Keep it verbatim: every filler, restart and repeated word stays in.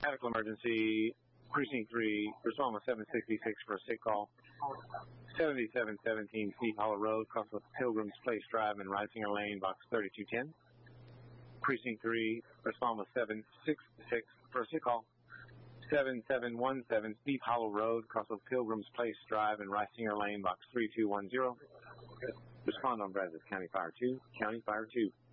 Medical emergency, precinct three, respond with seven sixty-six for a sick call. seventy-seven seventeen Steep Hollow Road, cross of Pilgrims Place Drive and Reisinger Lane, box thirty-two ten. Precinct three, respond with seven sixty-six for a sick call. seventy-seven seventeen Steep Hollow Road, cross of Pilgrims Place Drive and Reisinger Lane, box three two one zero. Respond on Brazos County Fire two, County Fire two.